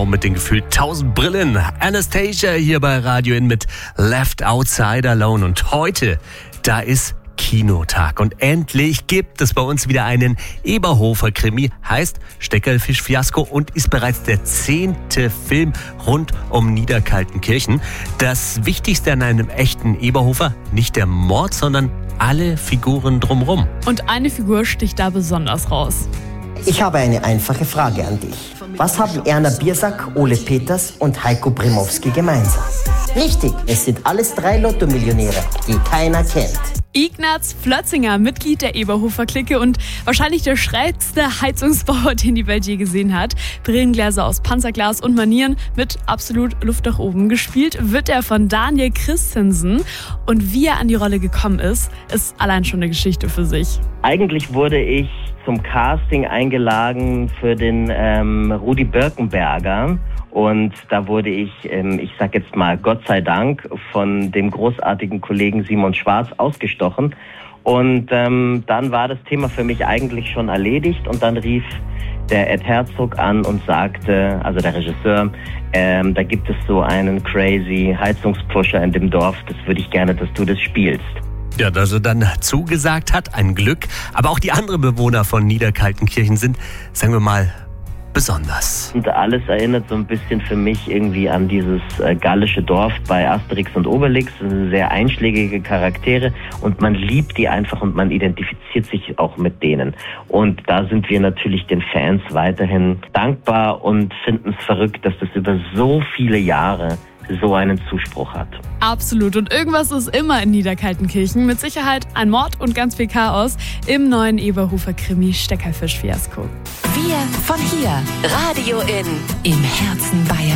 Frau mit den gefühlt 1000 Brillen. Anastasia hier bei Radio In mit Left Outside Alone. Und heute, da ist Kinotag. Und endlich gibt es bei uns wieder einen Eberhofer-Krimi. Heißt Steckerlfisch-Fiasko und ist bereits der 10. Film rund um Niederkaltenkirchen. Das Wichtigste an einem echten Eberhofer, nicht der Mord, sondern alle Figuren drumherum. Und eine Figur sticht da besonders raus. Ich habe eine einfache Frage an dich. Was haben Erna Biersack, Ole Peters und Heiko Brimowski gemeinsam? Richtig, es sind alles 3 Lotto-Millionäre, die keiner kennt. Ignaz Flötzinger, Mitglied der Eberhofer-Clique und wahrscheinlich der schrägste Heizungsbauer, den die Welt je gesehen hat. Brillengläser aus Panzerglas und Manieren mit absolut Luft nach oben. Gespielt wird er von Daniel Christensen. Und wie er an die Rolle gekommen ist allein schon eine Geschichte für sich. Eigentlich wurde ich zum Casting eingeladen für den Rudi Birkenberger. Und da wurde ich sag jetzt mal Gott sei Dank, von dem großartigen Kollegen Simon Schwarz ausgestochen. Und dann war das Thema für mich eigentlich schon erledigt. Und dann rief der Ed Herzog an und sagte, also der Regisseur, da gibt es so einen crazy Heizungspusher in dem Dorf, das würde ich gerne, dass du das spielst. Ja, dass er dann zugesagt hat, ein Glück. Aber auch die anderen Bewohner von Niederkaltenkirchen sind, sagen wir mal, besonders. Und alles erinnert so ein bisschen für mich irgendwie an dieses gallische Dorf bei Asterix und Obelix. Das sind sehr einschlägige Charaktere und man liebt die einfach und man identifiziert sich auch mit denen. Und da sind wir natürlich den Fans weiterhin dankbar und finden es verrückt, dass das über so viele Jahre so einen Zuspruch hat. Absolut. Und irgendwas ist immer in Niederkaltenkirchen. Mit Sicherheit ein Mord und ganz viel Chaos im neuen Eberhofer-Krimi Steckerlfisch-Fiasko. Wir von hier. Radio In. Im Herzen Bayern.